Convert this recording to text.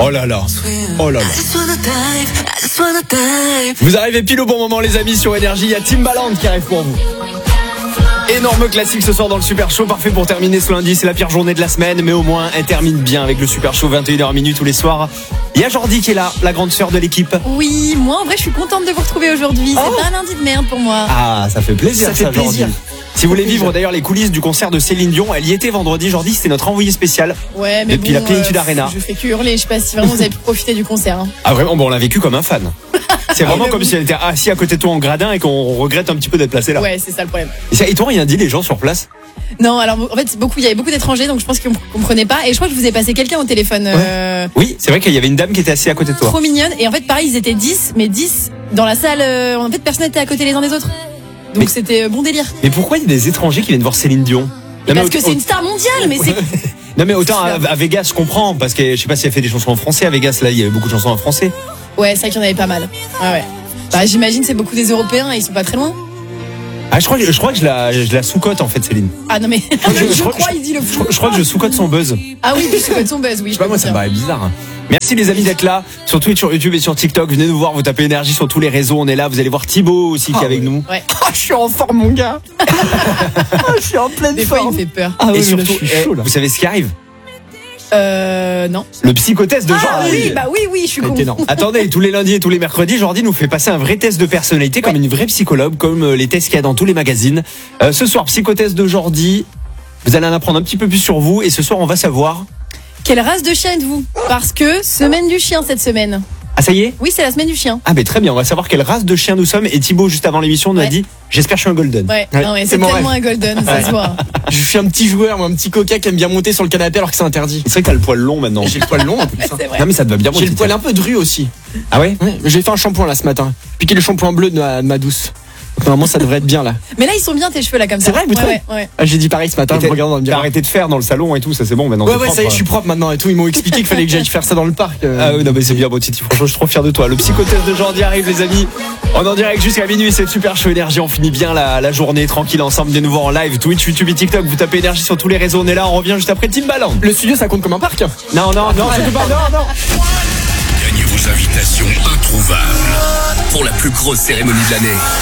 Oh là là. Oh là là. Vous arrivez pile au bon moment les amis sur Énergie. Il y a Timbaland qui arrive pour vous. Énorme classique ce soir dans le Super Show, parfait pour terminer ce lundi, c'est la pire journée de la semaine, mais au moins elle termine bien avec le Super Show, 21h tous les soirs. Il y a Jordi qui est là, la grande sœur de l'équipe. Oui, moi en vrai je suis contente de vous retrouver aujourd'hui, c'est pas un lundi de merde pour moi. Ah, ça fait plaisir, ça fait plaisir. Jordi. Si vous voulez vivre d'ailleurs les coulisses du concert de Céline Dion, elle y était vendredi, Jordi, c'était notre envoyé spécial. Ouais, mais depuis la Plénitude Arena. Je fais que hurler, je sais pas si vraiment vous avez pu profiter du concert. Ah vraiment, bon, on l'a vécu comme un fan. C'est vraiment comme si elle était assis à côté de toi en gradin et qu'on regrette un petit peu d'être placé là. Ouais, c'est ça le problème. Et toi, rien dit les gens sur place? Non, alors en fait, il y avait beaucoup d'étrangers, donc je pense qu'ils comprenaient pas. Et je crois que je vous ai passé quelqu'un au téléphone. Ouais. Oui, c'est vrai qu'il y avait une dame qui était assise à côté de toi. Trop mignonne. Et en fait, pareil, ils étaient 10, mais 10 dans la salle. En fait, personne n'était à côté les uns des autres. Donc c'était bon délire. Mais pourquoi il y a des étrangers qui viennent voir Céline Dion? Parce que c'est une star mondiale, mais c'est. Non mais autant à Vegas, je comprends, parce que je sais pas si elle fait des chansons en français à Vegas, là il y avait beaucoup de chansons en français. Ouais, c'est vrai qu'il y en avait pas mal. Ouais. Bah j'imagine c'est beaucoup des Européens, ils sont pas très loin. Ah je crois que je la sous-cote en fait Céline. Ah non mais je crois il dit le fou. Je crois que je sous-cote son buzz. Ah oui, tu sous-cotes son buzz, oui. Je sais pas, moi ça me paraît bizarre. Hein. Merci les amis d'être là sur Twitch, sur YouTube et sur TikTok. Venez nous voir, vous tapez Énergie sur tous les réseaux, on est là. Vous allez voir Thibaut aussi qui est avec nous. Ouais. Je suis en forme mon gars. Je suis en pleine Des fois forme. il me fait peur. Ah et oui, surtout, là, je suis chaud, là. vous savez ce qui arrive? Non. Le psychotest de Jordi. Oui, je suis con. Attendez, tous les lundis et tous les mercredis, Jordi nous fait passer un vrai test de personnalité comme une vraie psychologue, comme les tests qu'il y a dans tous les magazines. Ce soir, psychotest de Jordi. Vous allez en apprendre un petit peu plus sur vous et ce soir, on va savoir. Quelle race de chien êtes-vous? Parce que semaine du chien cette semaine. Ah ça y est? Oui, c'est la semaine du chien. Ah mais très bien, on va savoir quelle race de chien nous sommes. Et Thibaut, juste avant l'émission, nous a dit j'espère que je suis un golden. Ouais, non, mais c'est tellement un golden, ça se voit. Je suis un petit joueur, moi, un petit coca qui aime bien monter sur le canapé alors que c'est interdit. C'est vrai que t'as le poil long maintenant. J'ai le poil long en plus. C'est vrai. Non mais ça te va bien. J'ai le poil un peu dru aussi. Ah ouais? Ouais, j'ai fait un shampoing là ce matin. Piqué le shampoing bleu de ma douce. Normalement ça devrait être bien là. Mais là ils sont bien tes cheveux là comme ça. C'est vrai, vous trouvez? Ouais. Ah, j'ai dit pareil ce matin, je me regarde dans le T'as miroir. arrêté de faire dans le salon et tout, ça c'est bon maintenant. Ouais, ça y est, je suis propre maintenant et tout. Ils m'ont expliqué qu'il fallait que j'aille faire ça dans le parc. Ah oui, non mais c'est bien bon Titi, franchement je suis trop fier de toi. Le psychotest de Jordi arrive les amis. On est en direct jusqu'à minuit, c'est le Super Show Énergie. On finit bien la journée tranquille ensemble, des nouveaux en live, Twitch, YouTube et TikTok. Vous tapez Énergie sur tous les réseaux, on est là, on revient juste après Timbaland. Le studio ça compte comme un parc? Non, surtout pas, non. Gagnez vos invitations introuvables pour la plus grosse cérémonie de l'année.